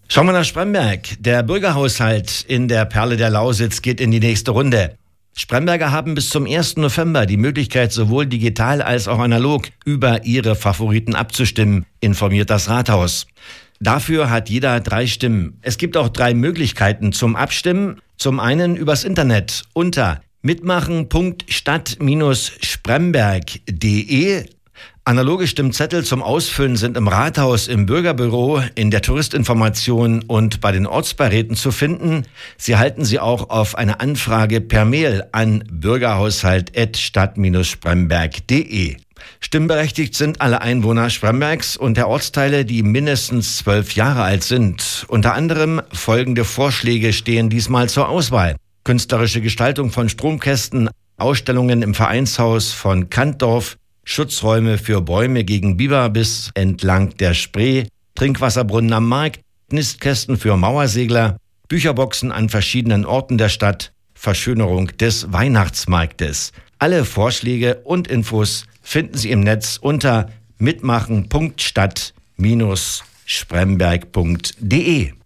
Schauen wir nach Spremberg. Der Bürgerhaushalt in der Perle der Lausitz geht in die nächste Runde. Spremberger haben bis zum 1. November die Möglichkeit, sowohl digital als auch analog über ihre Favoriten abzustimmen, informiert das Rathaus. Dafür hat jeder 3 Stimmen. Es gibt auch 3 Möglichkeiten zum Abstimmen. Zum einen übers Internet unter mitmachen.stadt-spremberg.de. Analoge Stimmzettel zum Ausfüllen sind im Rathaus, im Bürgerbüro, in der Touristinformation und bei den Ortsbeiräten zu finden. Sie halten sie auch auf eine Anfrage per Mail an bürgerhaushalt@stadt-spremberg.de. Stimmberechtigt sind alle Einwohner Sprembergs und der Ortsteile, die mindestens 12 Jahre alt sind. Unter anderem folgende Vorschläge stehen diesmal zur Auswahl: künstlerische Gestaltung von Stromkästen, Ausstellungen im Vereinshaus von Kantdorf, Schutzräume für Bäume gegen Biberbiss entlang der Spree, Trinkwasserbrunnen am Markt, Nistkästen für Mauersegler, Bücherboxen an verschiedenen Orten der Stadt, Verschönerung des Weihnachtsmarktes. Alle Vorschläge und Infos finden Sie im Netz unter mitmachen.stadt-spremberg.de.